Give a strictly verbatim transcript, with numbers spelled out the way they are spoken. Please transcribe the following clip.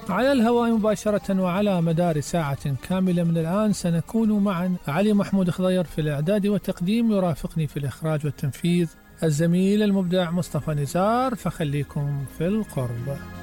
على الهواء مباشرة وعلى مدار ساعة كاملة من الآن سنكون معا علي محمود خضير في الإعداد والتقديم، يرافقني في الإخراج والتنفيذ الزميل المبدع مصطفى نزار، فخليكم في القرب.